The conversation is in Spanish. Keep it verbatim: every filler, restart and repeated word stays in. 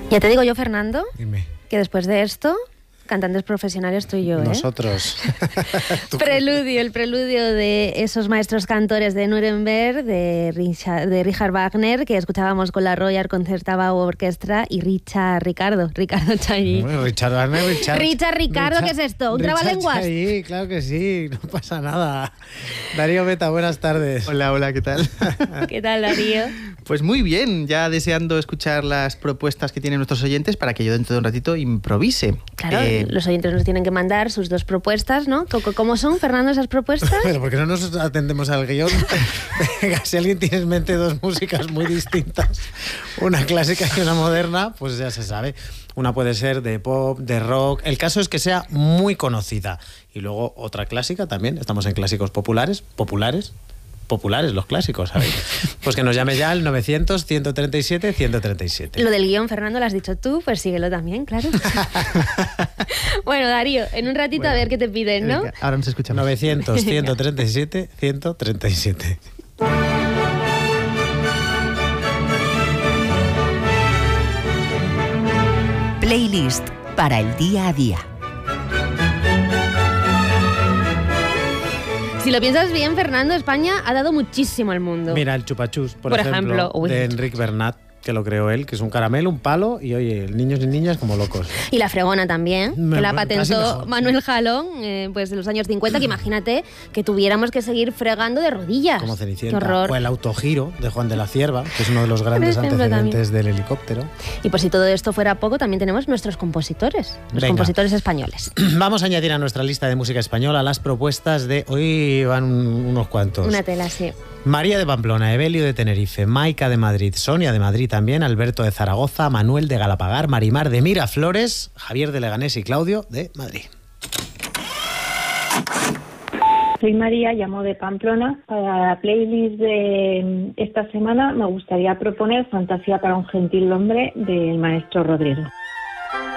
Ya te digo yo, Fernando, Dime. que después de esto, cantantes profesionales tú y yo, ¿eh? Nosotros. Preludio, el preludio de esos maestros cantores de Nuremberg, de Richard, de Richard Wagner, que escuchábamos con la Royal Concertbau Orchestra, y Richard Ricardo, Ricardo Chailly. Bueno, Richard Wagner, Richard. Richard Ricardo, Richard, ¿qué es esto? ¿Un Richard trabalenguas? Chailly, claro que sí, no pasa nada. Darío Beta, buenas tardes. Hola, hola, ¿qué tal? ¿Qué tal, Darío? Pues muy bien, ya deseando escuchar las propuestas que tienen nuestros oyentes para que yo dentro de un ratito improvise. Claro, Eh, los oyentes nos tienen que mandar sus dos propuestas, ¿no? ¿Cómo son, Fernando, esas propuestas? Pero ¿por qué no nos atendemos al guión? Venga, si alguien tiene en mente dos músicas muy distintas, una clásica y una moderna, pues ya se sabe. Una puede ser de pop, de rock. El caso es que sea muy conocida. Y luego otra clásica también. Estamos en clásicos populares. Populares. Populares, los clásicos, ¿sabéis? Pues que nos llame ya al novecientos, ciento treinta y siete, ciento treinta y siete. Lo del guión, Fernando, lo has dicho tú, pues síguelo también, claro. Bueno, Darío, en un ratito bueno, a ver qué te piden, ¿no? venga, ahora nos escuchamos. novecientos, ciento treinta y siete, ciento treinta y siete. Playlist para el día a día. Si lo piensas bien, Fernando, España ha dado muchísimo al mundo. Mira, el chupachús, por, Por ejemplo, ejemplo, uy. de Enric Bernat, que lo creó él, que es un caramelo, un palo, y oye, niños y niñas como locos. Y la fregona también, Me- que la casi patentó mejor, Manuel sí. Jalón, eh, pues de los años cincuenta, que imagínate que tuviéramos que seguir fregando de rodillas. Como Qué Cenicienta. horror. O el autogiro de Juan de la Cierva, que es uno de los grandes Por ejemplo, antecedentes del helicóptero. Y por si todo esto fuera poco, también tenemos nuestros compositores, los Venga. compositores españoles. Vamos a añadir a nuestra lista de música española las propuestas de... Hoy van unos cuantos. Una tela, sí. María de Pamplona, Evelio de Tenerife, Maica de Madrid, Sonia de Madrid también, Alberto de Zaragoza, Manuel de Galapagar, Marimar de Miraflores, Javier de Leganés y Claudio de Madrid. Soy María, llamo de Pamplona. Para la playlist de esta semana me gustaría proponer Fantasía para un gentil hombre del maestro Rodrigo.